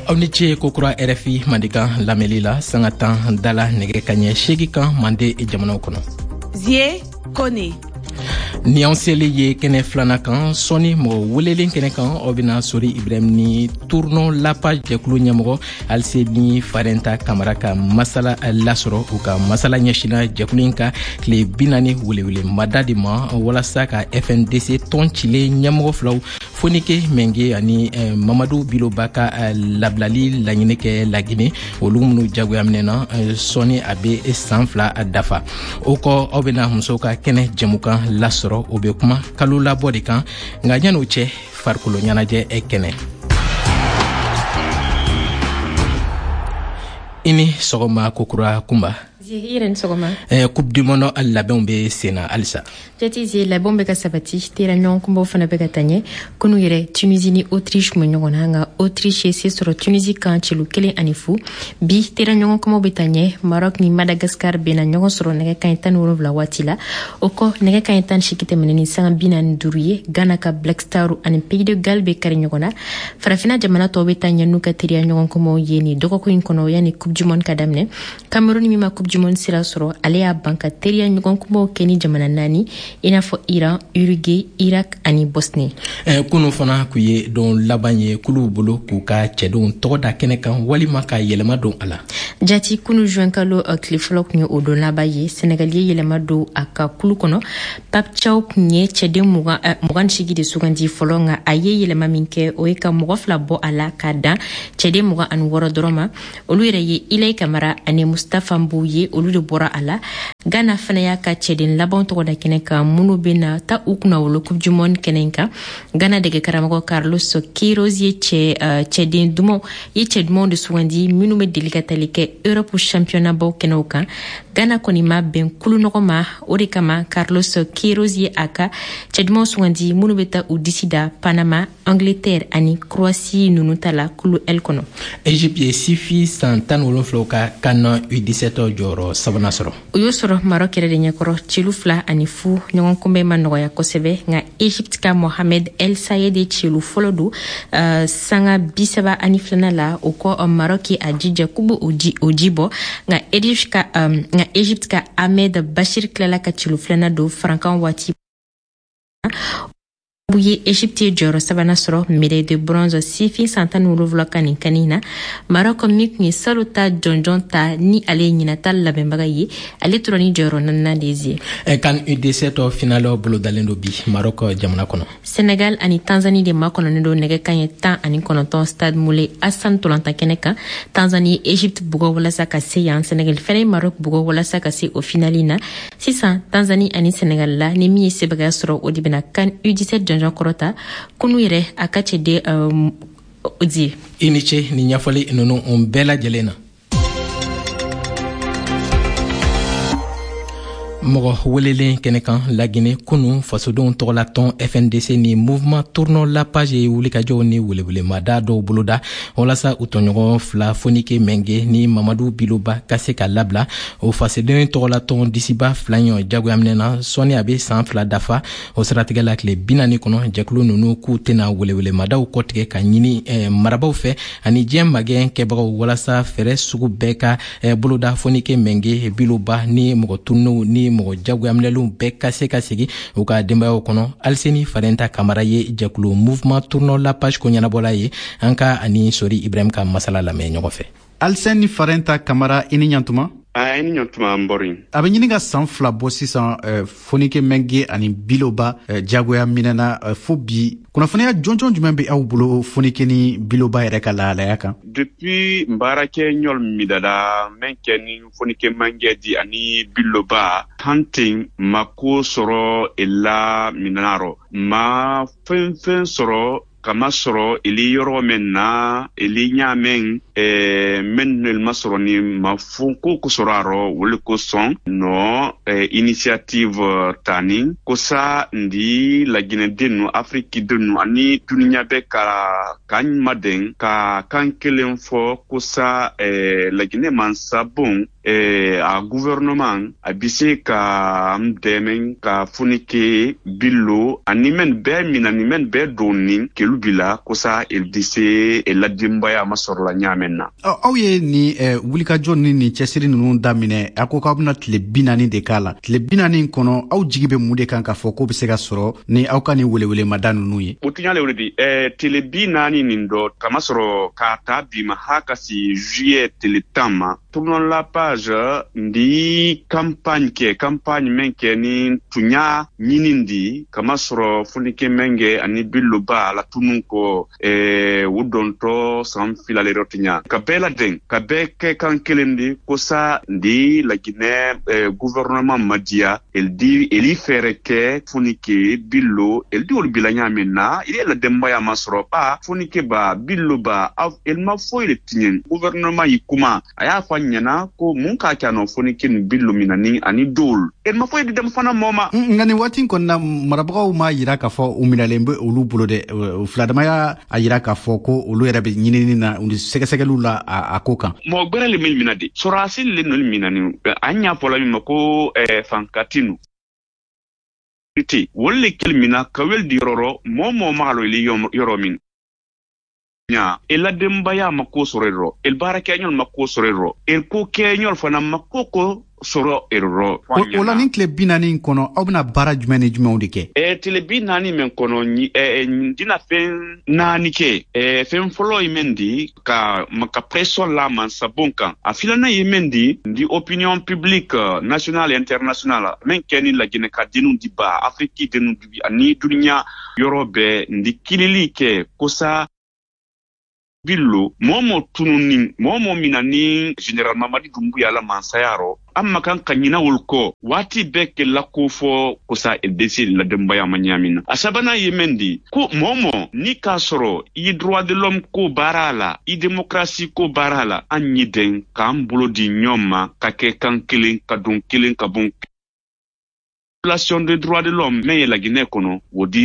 aw ni ce kokura RFI mandikan lamɛli la sanga tan dala nɛgɛ ka ɲɛ 8 kan mande jamanaw kɔnɔ. Zie Kone. Ni an seli ye kɛnɛ filana kan sɔni mɔgɔ welelen kɛnɛ kan aw bena sori Ibrahim ni tournon la page jɛkulu ɲɛmɔgɔ alise ni Farenta Kamara ka masala lasɔrɔ u ka masala ɲɛsina jɛkulu ka tile 40 welewele mada de ma walasa ka FNDC tɔn cilen ɲɛmɔgɔ filaw Fonike Menge ani Mamadou Biloba ka labilali laɲini kɛ Lagine olu minnu jagoya minɛna sɔni a be san 2 dafa o kɔ aw bena muso ka kɛnɛ jɛmukan lasɔrɔ o be kuma kalo labɔ de kan nga ɲan'o cɛ farikolo ɲanajɛ kɛnɛ ini sɔgɔma kokura kumba Iren sɔgɔma coupe du monde labɛnw be senna alisa jatize labɛnw bɛ ka sabati tera ɲɔgɔn kunbaw fana bɛ ka taɲɛ kunu yɛrɛ Tunisie ni Autriche mu ɲɔgɔn na nga Autriche ye se sɔrɔ Tunisie kan celu 1-0 bi tera ɲɔgɔn kunbaw bɛ taɲɛ Maroc ni Madagascar bena ɲɔgɔn sɔrɔ nɛgɛ kaɲɛ 17 waati la o kɔ nɛgɛ kaɲɛ 18 tɛmɛnen ni sanga 45 ye Ghana ka Black Star ani Pays de Galles bɛ kari ɲɔgɔn na farafina jamana tɔw bɛ taɲɛ n'u ka teriya ɲɔgɔn kunbaw ye ni dɔgɔkun in kɔnɔ yani coupe du monde ka daminɛ Cameroun min ma coupe du monde sira sɔrɔ ale y'a ban ka teriya ɲɔgɔn kunbaw kɛ ni jamana 4 i n'a fɔ Iran, Uruguay, Irak ani Bosnie. Kunu fana ku ye don laban ye kulu bolo k'u ka cɛdenw tɔgɔ da kɛnɛ kan walima ka yɛlɛma don a la. Jati kunu juin kalo tile fɔlɔ kun ye o don laban ye Senegal ye yɛlɛma don a ka kulu kɔnɔ Pape Thiaw kun ye cɛden 28 de sugandi fɔlɔ nga a ye yɛlɛma min kɛ o ye ka mɔgɔ 2 bɔ a la ka dan cɛden 26 dɔrɔn ma olu yɛrɛ ye Ilayi Kamara ani Mustafa Mbou ye olu de bɔra a la Ghana fana y'a ka cɛden laban tɔgɔ da kɛnɛ kan minnu bena ta u kunna wolo coupe du monde kɛnɛ kan Ghana dege karamɔgɔ Carlos Queiroz ye cɛden dumanw de sugandi minnu be deli ka tali kɛ Europe championnat baw kɛnɛw kan Ghana kɔni ma bɛn kulu nɔgɔ ma o de kama Carlos Queiroz ye a ka cɛdumanw sugandi minnu be ta u disi da Panama, Angleterre ani Croatie nunu ta la kulu L kɔnɔ. Egypte ye sifi san 17 ka CAN U17 jɔyɔrɔ sabanan sɔrɔ. U y'o sɔrɔ Maroc yɛrɛ de ɲɛkɔrɔ celu 2 ani 0 ɲɔgɔn kunbɛn ma nɔgɔya kosɛbɛ nga Egypte ka Mohamed El Sayed de celu fɔlɔ do sanga 32 la o kɔ Maroc a jija kubu o ji bɔ nga Egypte ka Ahmed Bashir kilala ka celu 2 do Frankan waati u ye Egypte ye jɔyɔrɔ sabanan sɔrɔ médaille de bronze sifin san 17 ka nin kani na Maroc min kun ye salo ta jɔnjɔn ta ni ale ye ɲinata labɛnbaga ye ale tora ni jɔyɔrɔ 4 de ye CAN U17 final bolodalen do bi Maroc jamana kɔnɔ Senegal ani Tanzanie de makɔnɔnen do nɛgɛ kaɲɛ 19 stade Moulay Hassan Tolantan kɛnɛ kan Tanzanie ye Egypte bugɔ walasa ka se yan Senegal fɛnɛ ye Maroc bugɔ walasa ka se o finali na sisan Tanzanie ani Senegal la ni min ye sebagaya sɔrɔ o de bena CAN U17 jɔnjɔn kɔrɔta kunu yɛrɛ a ka cɛden die i ni ce ni ɲɛfɔli nunu bɛɛ lajɛlen na mɔgɔ welelen kɛnɛ kan Lagine kunu fasodenw tɔgɔla tɔn FNDC ni mouvement tournons la page ye wulikajɔw ni welewelemada dɔw boloda walasa u tɔɲɔgɔn 2 Fonike Menge ni Mamadou Biloba ka se ka labila o fasodenw tɔgɔla tɔn disiba 2 jagoya minɛna sɔni a be san 2 dafa o siratigɛ la tile 40 kɔnɔ jɛkulu nunu k'u tena welewelemadaw kɔtigɛ ka ɲini marabaw fɛ ani diɲɛ magɛn kɛbagaw walasa fɛrɛ sugu bɛɛ ka boloda Fonike Menge Biloba ni mɔgɔ tunuw ni mɔgɔ jagoyaminɛlenw bɛɛ ka se ka segi u ka denbayaw kɔnɔ aliseni Farenta Kamara ye jɛkulu mouvement tournons la page ko ɲɛnabɔla ye an ka ani sori Ibrahim ka masala lamɛn ɲɔgɔn fɛ. Aliseni Farenta Kamara i ni ɲantuma i ni ɲantuma n bɔri a be ɲini ka san 2 bɔ sisan Fonike Menge ani Biloba jagoya minɛna fo bi kunnafoniya jɔnjɔn jumɛn be aw bolo Fonike ni Biloba yɛrɛ ka lahalaya kan depuis baarakɛ ɲɔl midada min kɛ ni Fonike Menge di ani Biloba hanten ma ko sɔrɔ ela minarɔ ma fɛn sɔrɔ kama sɔrɔ ili yɔrɔ min na ili ɲaamɛn men el masroni ma fonko ko soraro wole ko son no initiative tani ko sa ndi la Guinée denu Afrique denu ani dunya be ka kan maden ka kan kelen fo ko sa la Guinée man sabon a gouvernement a bise ka amdemen ka funike billo animen be doni kelubila ko sa el dise el ladimbaya masorla nyamenna ye ni wulika jonni ni chesiri nunu damine ako ka bna tle binani de kala tle binani kono aw jigibe mude kan ka foko be se ka soro ni aw kan ni wele madanu nuye otunyale wele tele binani nindo kamasoro ka tabi mahaka si juillet tele tama tournon la page ndi campagne menke ni tunya nyinindi kamasoro funike menge ani billuba la tununko wudonto sam filale rotinya kabela den kabeke kankelendi kosa ndi la Guinée gouvernement madia eli fereke funike billo eldi ol bilanya menna ile la dembaya masro pa funike ba billo ba el ma foyle tinyen gouvernement yikuma aya fanyana ko munka kano funike billo minani ani dol el ma foyle dem fana moma ngani watin konna marabagaw ma yira ka fo uminalembe olu bolo de fladamaya ayira ka fo ko olu yerabe nyinini na undi segesegelu la akoka mo gberele mil minade sorasil le nol minani anya pola mi mako fankatinu iti wolle kelmina kawel di roro momo malo li yoro min nya ela dembaya mako sorero el baraka nyol mako sorero el ko kenyol fana makoko soro erro ola nin club binani kono obna bara jumene jumondike tele binani men kono dina fen nani ke fen follow mendi ka maka presso la man sabonka afilana yemendi di opinion publique nationale et internationale men keni la Guinée ka dinu diba Afrique dinu dibi ani dunya yorobe ndi kilili ke kosa billo momo tununi momo minani general Mamadi Doumbouya la mansayaro amma kan kanyina wulko wati beke la kofo kosa edesi la dembaya manyamina asabana yemendi ko momo ni kasoro i droit de l'homme ko barala i démocratie ko barala anyiden kambulo di nyoma kake kan kilin kadun kilin kabun violation des droits de l'homme mais la Guinée kono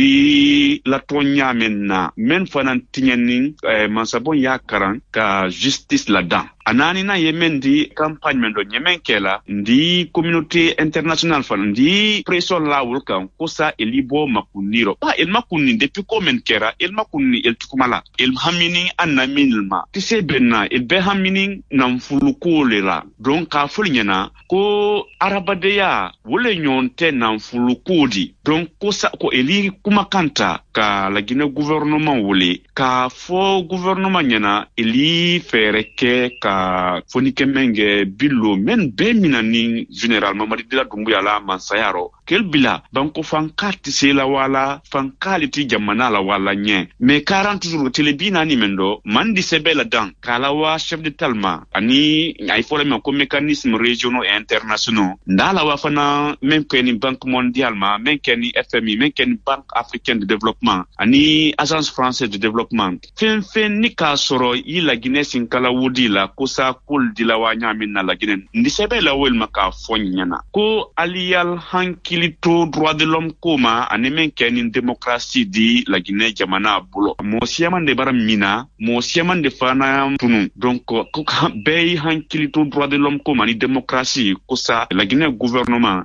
wodi la tonya menna men fanan tinyani mansabon yakaran ka justice la dan anani na yemendi campagne mendo nyemen kela ndi communauté internationale fan ndi pression la wulkan kosa elibo makuniro pa el makunni depuis combien kera el makunni el tukumala el hamini anamilma tise benna el be hamini nam fulukolera donc ka fulnyana ko arabadeya wole nyonte nam fulukodi donc kosa ko eli kuma kanta ka la Guinée gouvernement wole ka fo gouvernement nyana eli fereke ka fonike menge billo men be minani général Mamadi Doumbouya la mansayaro kel bila banko fankati sela wala fankaliti jamana la wala nye mais 40 jours telebina ni mendo mandi sebela dan kala wa chef de talma ani ay fole men ko mécanisme régionaux et internationaux ndala wa fana même que ni banque mondiale ma même que ni FMI même que ni banque africaine de développement ani agence française de développement fen ni ka soro yi la Guinée sin kala wodi la kosa kul dila wa nyamin na la Guinée ndi sebela wel maka fonyana ko aliyal hankilito droit de l'homme koma anemen kenin démocratie di la Guinée jamana bulo mo siaman de baram mina mo siaman de fana tunu donc ko bey hankilito droit de l'homme koma ni démocratie kosa la Guinée gouvernement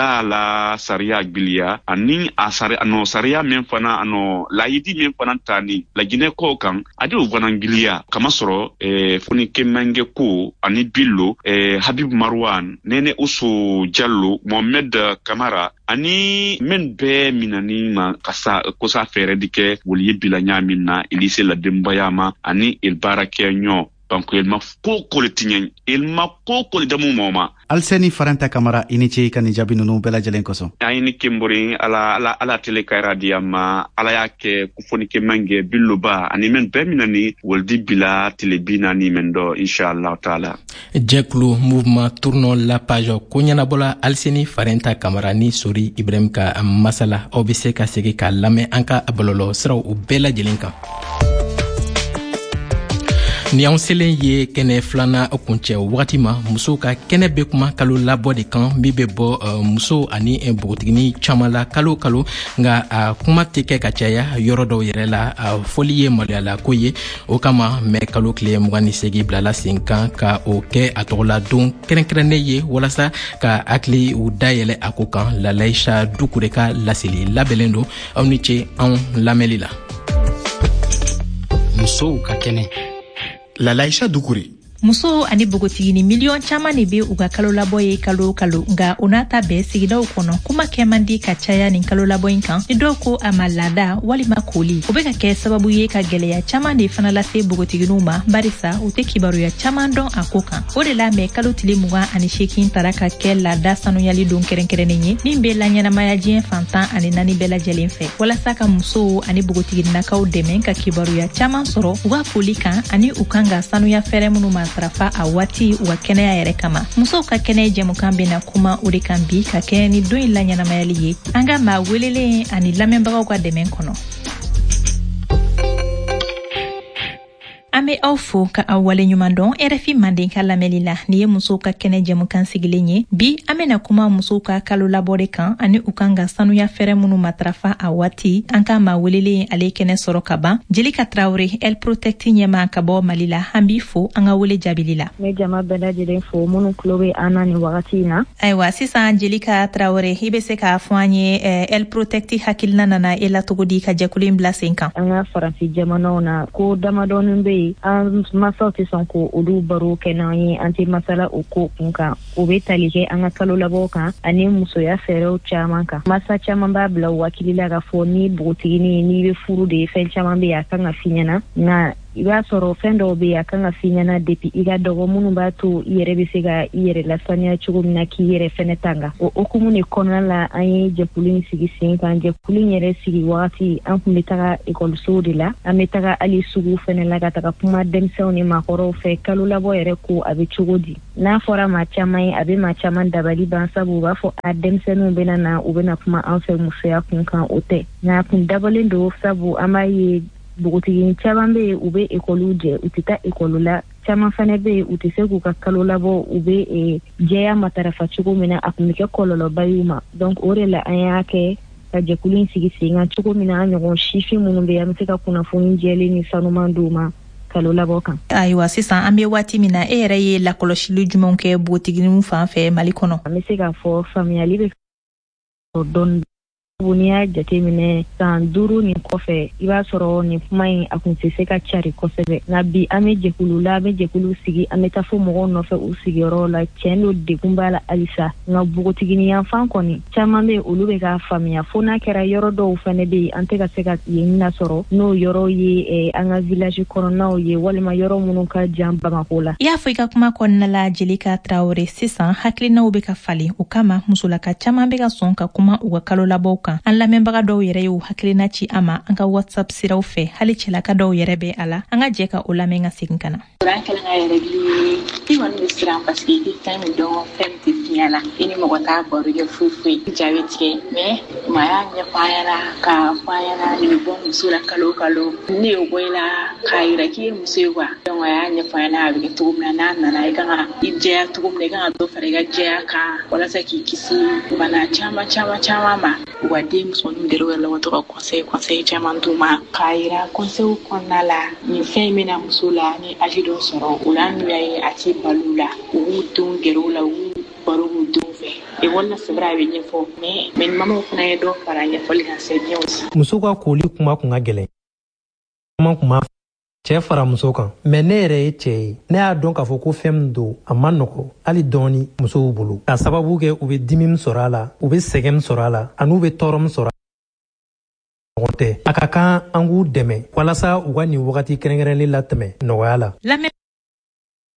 adala saria gbilia ani asare ano saria men fana ano laidi men fana tani la Guinée ko kan adi uvana gbilia kama soro foni kemenge ko ani billo Habib Marwan nene Usu Diallo Mohamed Kamara ani men be minani ma kasa kosa fere dike woli bila nyamina ilise la dembayama ani il barake nyo donc il ma ko le tinyen il ma ko le damu moma Alseni Faranta Kamara iniche kan jabi nunu bela jelen koso ayini kimburi ala tele kayra diama ala yake kufonike mange billuba ani men be minani woldi bila tele binani mendo inshallah taala jeklu mouvement tournons la page konyana bola Alseni Faranta Kamara ni sori Ibrahim ka masala obise ka sege ka lame anka abololo sra u bela jelen kan ni anw selen ye kɛnɛ filana kuncɛ wagati ma musow ka kɛnɛ be kuma kalo labɔ de kan min be bɔ muso ani bogotigini caaman la kalo nga a kuma tɛ kɛ ka caya yɔrɔ dɔw yɛrɛ la a fɔli ye maloyala ko ye o kama mɛ kalo tile 28 bilala sen kan ka o kɛ a tɔgɔla don kɛrɛnkɛrɛnnen ye walasa ka hakili u dayɛlɛ a ko kan Lalaisha Dukure ka laseli labɛnnen don aw ni ce anw lamɛnli la. Musow ka kɛnɛ. Lalaisha Dukure. Muso ani bogotigini miliyon caman de be u ka kalo labɔ ye kalo nga o n'a ta bɛɛ sigidaw kɔnɔ kuma kɛ man di ka caya nin kalo labɔ in kan ni dɔw ko a ma laada walima koli o be ka kɛ sababu ye ka gwɛlɛya caman de fana lase bogotiginiw ma barisa u tɛ kibaruya caman dɔn a ko kan o de la mɛ kalo tile 28 tara ka kɛ laada sanuyali don kɛrɛnkɛrɛnnen ye min be laɲɛnamaya diɲɛ fantan ani 4 bɛɛ lajɛlen fɛ walasa ka musow ani bogotiginakaw dɛmɛ ka kibaruya caman sɔrɔ u ka foli kan ani u kan ka sanuya fɛrɛ minnu ma tarafa a waati u ka kɛnɛya yɛrɛ kama musow ka kɛnɛ jɛmukan bena kuma o de kan bi ka kɛ ni don in laɲɛnamayali ye an ka maa welelen ani lamɛnbagaw ka dɛmɛ kɔnɔ. An be aw fo ka aw wale ɲuman dɔn RFI Manden ka lamɛnli la ni ye musow ka kɛnɛ jɛmukan sigilen ye bi an bena kuma musow ka kalo labɔ de kan ani u kan ka sanuya fɛrɛ minnu matarafa a waati an ka maa welelen ale kɛnɛ sɔrɔ ka ban Jelika Traore El Protect ɲɛma ka bɔ Mali la an b'i fo an ka wele jaabili la. Me jama bɛɛ lajɛlen fo minnu tulo be an na nin wagati na. Ayiwa sisan Jelika Traore i be se k'a fɔ an ye El Protect hakilina nana e la cogo di ka jɛkulu bila sen kan. An ka Faransi jamanaw na ko damadɔnin be yen an masaw tɛ sɔn ko olu baro kɛ n'an ye an tɛ masala o ko kun kan o be tali kɛ an ka kalo labɔ kan ani musoya fɛɛrɛw caman kan masa caman b'a bila u hakili la ka fɔ ni bogotigini n'i be furu de fɛn caman be yen a kan ka f'i ɲɛna nka i b'a sɔrɔ fɛn dɔw be yen a kan ka f'i ɲɛna depuis i ka dɔgɔ minnu b'a to i yɛrɛ be se ka i yɛrɛ lasaniya cogo min na k'i yɛrɛ fɛnɛ tanga o okumu de kɔnɔna la an ye jɛkulu in sigi sen kan jɛkulu in yɛrɛ sigi wagati an kun be taga ekɔlisow de la an be taga hali sugu fɛnɛ la ka taga kuma denmisɛnw ni maakɔrɔw fɛ kalo labɔ yɛrɛ ko a be cogo di n'a fɔra maa caman ye a be maa caman dabali ban sabu u b'a fɔ a denmisɛnninw bena na u bena kuma an fɛ musoya kun kan o tɛ nka kun dabalen do sabu an b'a ye bogotigini caman be yen u be ekɔliw jɛ u tɛ taa ekɔli la caman fana be yen u tɛ se k'u ka kalo labɔ u be jɛya matarafa cogo min na a kun be kɛ kɔlɔlɔba y'u ma donc o de la an y'a kɛ ka jɛkulu in sigi sen kan cogo min na an ɲɔgɔn sifin minnu be yen an be se ka kunnafoni jɛlen ni sanuman d'u ma kalo labɔ kan. Ayiwa sisan an be waati min na e yɛrɛ ye lakɔlɔsili jumɛnw kɛ bogotiginiw fan fɛ Mali kɔnɔ. An be se k'a fɔ faamuyali be dɔɔni n'i y'a jateminɛ san 5 nin kɔfɛ i b'a sɔrɔ nin kuma in a kun tɛ se ka cari kosɛbɛ nka bi an be jɛkulu la an be jɛkulu sigi an be taa fo mɔgɔw nɔfɛ u sigiyɔrɔ la cɛn do degun b'a la halisa nka bogotiginiyan fan kɔni caman be olu be k'a faamuya fo n'a kɛra yɔrɔ dɔw fɛnɛ be yen an tɛ ka se ka yen nasɔrɔ n'o yɔrɔ ye an ka village kɔnɔnaw ye walima yɔrɔ minnu ka jan Bamako la. I y'a fɔ i ka kuma kɔnɔna la Jelika Traore sisan hakilinaw be ka falen o kama musolaka caman be ka sɔn ka kuma u ka kalo labɔw kan an lamɛnbaga dɔw yɛrɛ y'u hakilina ci a ma an ka WhatsApp siraw fɛ hali cɛlaka dɔw yɛrɛ be a la an ka jɛ ka o lamɛn ka segin ka na. An kɛlen ka yɛrɛgili i kɔni be siran parce que i tɛ fɛn min dɔn fɛn min tɛ fiɲɛ la i ni mɔgɔ t'a baro kɛ foyi foyi jaabi tigɛ mais ma y'a ɲɛfɔ an ɲɛna k'a fɔ an ɲɛna nin bɛ bɔ muso la kalo kalo ne y'o bɔ i la k'a yira k'i ye muso ye quoi donc a y'a ɲɛfɔ an ɲɛna a bɛ kɛ cogo min na n'a nana i kan ka i jɛya cogo min na i kan ka dɔ fara i ka jɛya kan walasa k'i kisi bana caman ma u ka den musoninw dɛrɛ wɛrɛ la ka to ka conseil caman d'u ma k'a yira conseil kɔnɔna la nin fɛn in bɛna muso la ni âge dɔ sɔrɔ o la n'u y'a ye a tɛ balo la u b'u denw gɛrɛ u la u b'u baro k'u denw fɛ ekɔli la c'est vrai a bɛ ɲɛfɔ mais ni mamaw fana ye dɔ fara ɲɛfɔli kan c'est bien aussi. Muso ka koli kuma kun ka gɛlɛn kuma kun b'a cɛ fara muso kan mais ne yɛrɛ ye cɛ ye ne y'a dɔn k'a fɔ ko fɛn min don a ma nɔgɔ hali dɔɔni musow bolo ka sababu kɛ u bɛ dimi min sɔrɔ a la u bɛ sɛgɛn min sɔrɔ a la ani u bɛ tɔɔrɔ min sɔrɔ ɲɔgɔn tɛ a ka kan an k'u dɛmɛ walasa u ka nin wagati kɛrɛnkɛrɛnlen latɛmɛ nɔgɔya la.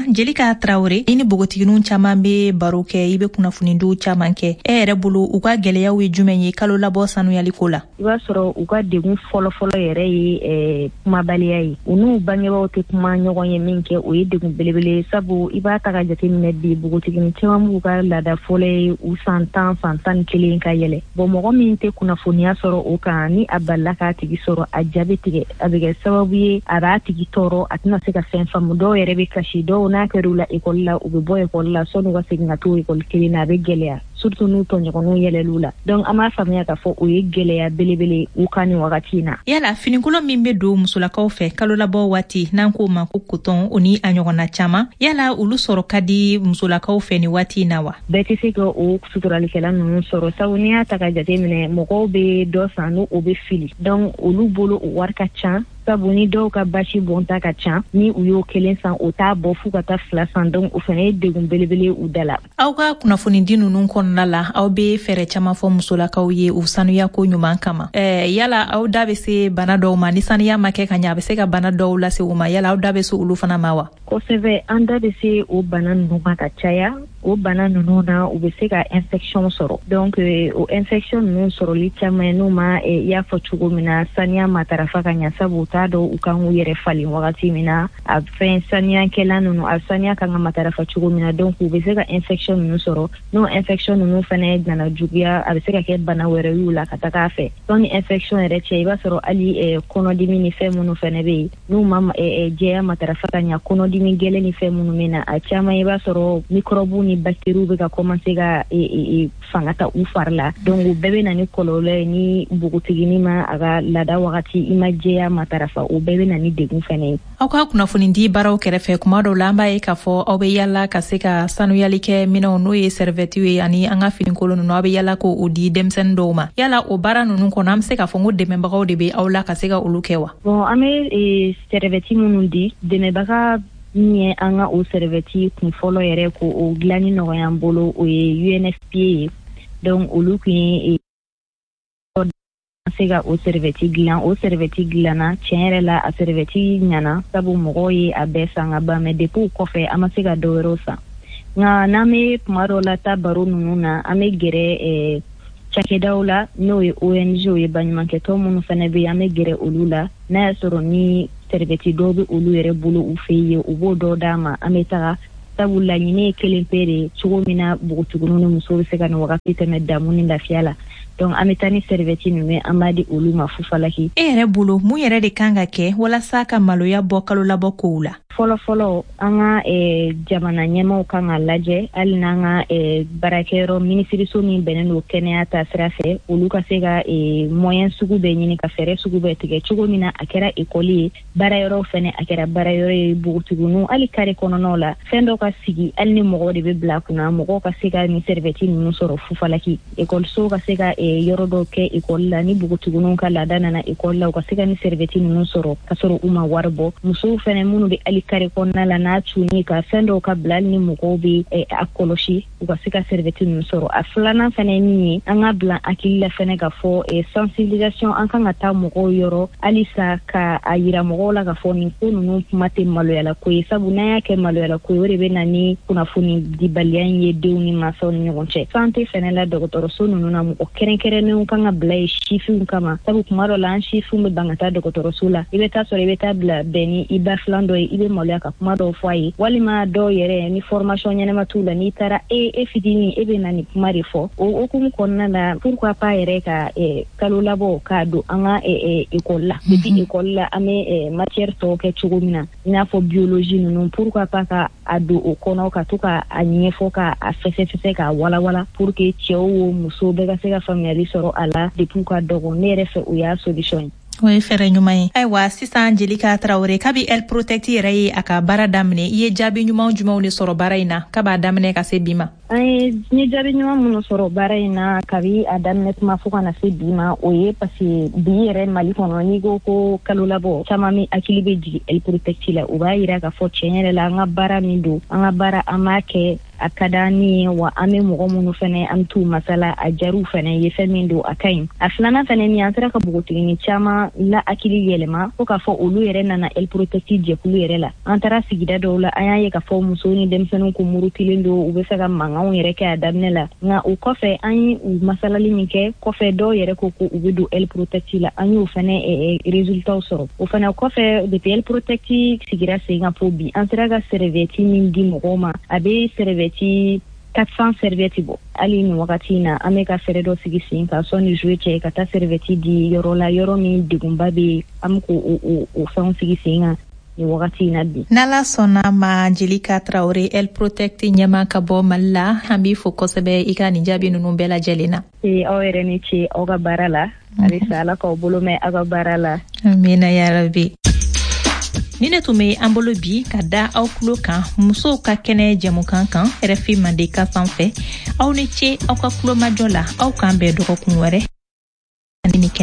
Jelika Traore ini bogotiginun caman be baro kɛ i be kunnafoniduu caman kɛ e yɛrɛ bolo u ka gwɛlɛyaw ye jumɛn ye kalo labɔ sanuyaliko la. I b'a sɔrɔ u ka degun fɔlɔfɔlɔ yɛrɛ ye kumabaliya ye. U n'u bangebaaw tɛ kuma ɲɔgɔn ye min kɛ o ye degun belebele sabu i b'a ta ka jateminɛ bi bogotigini caman b'u ka laada fɔlɔ ye u san 10 san 11 ka yɛlɛ. Bon mɔgɔ min tɛ kunnafoniya sɔrɔ o kan ni a balila k'a tigi sɔrɔ a jaabi tigɛ a bɛ kɛ sababu ye a b'a tigi tɔɔrɔ a tɛna se ka fɛn faamu. Dɔw yɛrɛ bɛ kasi dɔw n'a kɛr'u la ekɔli la u bɛ bɔ ekɔli la sɔnni u ka segin ka to ekɔli kelen na a bɛ gɛlɛya surtout n'u tɔɲɔgɔnw yɛlɛl'u la. Donc an b'a faamuya k'a fɔ o ye gɛlɛya belebele u ka nin wagati na. Yala finikolon min bɛ don musolakaw fɛ kalo labɔ waati n'an k'o ma ko coton o ni a ɲɔgɔnna caman yala olu sɔrɔ ka di musolakaw fɛ ni waati na wa? Bɛɛ tɛ se ka o suturalikɛla ninnu sɔrɔ sabu n'i y'a ta ka jateminɛ mɔgɔw bɛ dɔ san n'o o bɛ fili donc olu bolo o wari ka ca sabu ni dɔw ka basi bɔnta ka ca ni u y'o kelen san o t'a bɔ f'u ka taa 2 san donc o fana ye degun belebele u da la. Aw ka kunnafonidi ninnu kɔnɔna la aw bɛ fɛɛrɛ caman fɔ musolakaw ye u sanuya ko ɲuman kama yala aw da bɛ se bana dɔw ma ni sanuya ma kɛ ka ɲɛ a bɛ se ka bana dɔw lase u ma yala aw da bɛ se olu fana ma wa? Kosɛbɛ an da bɛ se o bana ninnu ma ka caya o bana ninnu na u bɛ se ka infection sɔrɔ donc o infection ninnu sɔrɔli caman n'u ma i y'a fɔ cogo min na sanuya matarafa ka ɲɛ sabu t'a dɔn u kan k'u yɛrɛ falen wagati min na a fɛn sanuyakɛla ninnu a sanuya kan ka matarafa cogo min na donc u bɛ se ka infection ninnu sɔrɔ n'o infection ninnu fana nana juguya a bɛ se ka kɛ bana wɛrɛ y'u la ka taga fɛ donc ni infection yɛrɛ cɛ i b'a sɔrɔ hali kɔnɔdimi ni fɛn minnu fana bɛ yen n'u ma jɛya matarafa ka ɲɛ kɔnɔdimi gɛlɛn ni fɛn minnu bɛ na a caman i b'a sɔrɔ microbe ni bactéries bɛ ka commencer ka fanga ta u fari la donc u bɛɛ bɛ na ni kɔlɔlɔ ye ni bogotigini ma a ka laada wagati i ma jɛya matarafa o bɛɛ bɛ na ni degun fana ye. Aw ka kunnafonidi baaraw kɛrɛfɛ kuma dɔw la an b'a ye k'a fɔ aw bɛ yala ka se ka sanuyali kɛ minɛnw n'o ye serviette ye ani an ka finikolon ninnu aw bɛ yala k'o di denmisɛnnin dɔw ma yala o baara ninnu kɔnɔ an bɛ se k'a fɔ ko dɛmɛbagaw de bɛ aw la ka se ka olu kɛ wa? Bon an bɛ serviette minnu di dɛmɛbaga min ye an ka o serviette kun fɔlɔ yɛrɛ ko o dilanni nɔgɔya an bolo o ye UNFPA ye donc olu kun ye se ka o serviette dilan o serviette dilanna tiɲɛ yɛrɛ la a serviette ɲana sabu mɔgɔw ye a bɛɛ san ka ban mais depuis o kɔfɛ an ma se ka dɔ wɛrɛw san nka n'an bɛ kuma dɔw la taa baro ninnu na an bɛ gɛrɛ cakɛdaw la n'o ye ONG ye baɲumankɛtɔn minnu fana bɛ yen an bɛ gɛrɛ olu la n'a y'a sɔrɔ ni serviette dɔw bɛ olu yɛrɛ bolo u fɛ yen u b'o dɔ d'a ma an bɛ taga sabu laɲini ye kelen pe de cogo min na npogotigininw ni musow bɛ se ka nin wagati tɛmɛ damu ni lafiya la donc an bɛ taa ni serviette ninnu an b'a di olu ma fufalaki. E yɛrɛ bolo mun yɛrɛ de kan ka kɛ walasa ka maloya bɔ kalo labɔ kow la? Fɔlɔfɔlɔ an ka jamana ɲɛmaw kan ka lajɛ hali n'an ka baarakɛyɔrɔ minisiriso min bɛnnen don kɛnɛya ta sira fɛ olu ka se ka moyen sugu bɛɛ ɲini ka fɛɛrɛ sugu bɛɛ tigɛ cogo min na a kɛra ekɔli ye baarayɔrɔ fɛnɛ a kɛra baarayɔrɔ ye bogotigininw hali kare kɔnɔnaw la fɛn dɔ ka sigi hali ni mɔgɔw de bɛ bila kunna mɔgɔw ka se ka ni serviette ninnu sɔrɔ fufalaki ekɔlisow ka se ka yɔrɔ dɔw kɛ ekɔli la ni bogotigininw ka laada nana ekɔli la u ka se ka ni serviette ninnu sɔrɔ ka sɔrɔ u ma wari bɔ musow fɛnɛ minnu bɛ hali kare kɔnɔna la n'a cunni ka fɛn dɔw ka bila hali ni mɔgɔw bɛ a kɔlɔsi u ka se ka serviette ninnu sɔrɔ a filanan fɛnɛ ye min ye an ka bila hakili la fɛnɛ ka fɔ sensibilisation an kan ka taa mɔgɔw yɔrɔ halisa ka a yira mɔgɔw la ka fɔ nin ko ninnu kuma tɛ maloyala ko ye sabu n'an y'a kɛ maloyala ko ye o de bɛ na ni kunnafoni dibaliya in ye denw ni mansaw ni ɲɔgɔn cɛ santé fɛnɛ la dɔgɔtɔrɔso ninnu na mɔgɔ kɛrɛnkɛrɛnnenw kan ka bila ye sifinw kama sabu kuma dɔ la an sifinw bɛ ban ka taa dɔgɔtɔrɔso la i bɛ taa sɔrɔ i bɛ taa bila bɛn ni i ba filan dɔ ye i bɛ maloya ka kuma dɔw fɔ a ye walima dɔw yɛrɛ ni formation ɲɛnama t'u la n'i taara e fitinin e bɛ na ni kuma de fɔ o hukumu kɔnɔna la pourquoi pas yɛrɛ ka kalo labɔ k'a don an ka ekɔli la depuis ekɔli la an bɛ matière tɔw kɛ cogo min na i n'a fɔ biologie ninnu pourquoi pas ka a don o kɔnɔ ka to ka a ɲɛfɔ ka a fɛsɛfɛsɛ k'a walawala pour que cɛw o musow bɛɛ ka se ka faamuyali sɔrɔ a la depuis ka dɔgɔ ne yɛrɛ fɛ o y'a solution ye. O ye fɛɛrɛ ɲuman ye. Ayiwa sisan Jelika Traore kabi El Protect yɛrɛ ye a ka baara daminɛ i ye jaabi ɲuman jumɛnw de sɔrɔ baara in na kab'a daminɛ ka se bi ma? An ye jaabi ɲuman minnu sɔrɔ baara in na kabi a daminɛ tuma fo ka na se bi ma o ye parce que bi yɛrɛ Mali kɔnɔ n'i ko ko kalo labɔ caman min hakili bɛ jigin El Protect la u b'a yira k'a fɔ tiɲɛ yɛrɛ la an ka baara min don an ka baara an b'a kɛ a ka d'an ye wa an bɛ mɔgɔ minnu fɛnɛ an t'u masala a jaru fɛnɛ ye fɛn min don a ka ɲi a filanan fɛnɛ min an sera ka bogotigini caman la hakili yɛlɛma fo k'a fɔ olu yɛrɛ nana El Protecti jɛkulu yɛrɛ la an taara sigida dɔw la an y'a ye k'a fɔ muso ni denmisɛnninw ko murutilen don u bɛ fɛ ka mankanw yɛrɛ kɛ a daminɛ la nka o kɔfɛ an ye u masalali min kɛ kɔfɛ dɔw yɛrɛ ko u bɛ don El Protecti la an y'o fɛnɛ résultats sɔrɔ o fɛnɛ kɔfɛ depuis El Protecti sigira sen kan fo bi an sera ka serviette min di mɔgɔw ma a bɛ serviette 400 serviettes bɔ hali ni wagati na an bɛ ka fɛɛrɛ dɔ sigi sen kan sɔnni juillet cɛ ka taa serviette di yɔrɔ la yɔrɔ min degunba bɛ an bɛ k'o fɛnw sigi sen kan ni wagati na bi. N'ala sɔnna ma Jelika Traore El Protecti ɲɛma ka bɔ Mali la an b'i fo kosɛbɛ i ka nin jaabi ninnu bɛɛ lajɛlen na. Aw yɛrɛ ni ce aw ka baara la halisa Ala k'aw bolo mɛn aw ka baara la. Amina yarabi. Ni ne tun bɛ an bolo bi ka da aw tulo kan musow ka kɛnɛ jɛmukan kan RFI Mandeka sanfɛ aw ni ce aw ka tulomajɔ la aw k'an bɛn dɔgɔkun wɛrɛ.